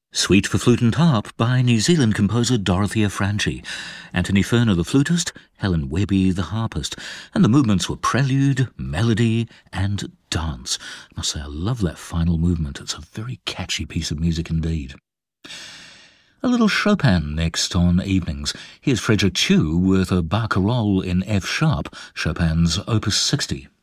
Suite for Flute and Harp by New Zealand composer Dorothea Franchi, Anthony Ferner the flutist, Helen Webby the harpist, and the movements were prelude, melody and dance. I must say I love that final movement. It's a very catchy piece of music indeed. A little Chopin next on Evenings. Here's Frederick Chew with a barcarolle in F sharp, Chopin's Opus 60.